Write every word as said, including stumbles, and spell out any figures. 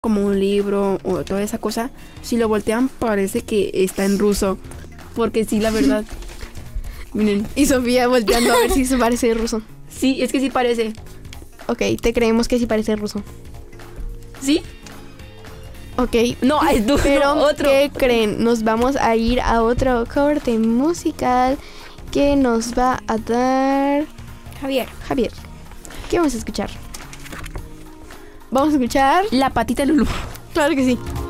como un libro o toda esa cosa, si lo voltean parece que está en ruso. Porque sí, la verdad. Miren. Y Sofía volteando a ver si se parece ruso. Sí, es que sí parece. Ok, te creemos que sí parece ruso. ¿Sí? Ok. No, es du- Pero, no, otro. ¿qué creen? Nos vamos a ir a otro corte musical que nos va a dar Javier. Javier. ¿Qué vamos a escuchar? Vamos a escuchar La patita de Lulú. Claro que sí.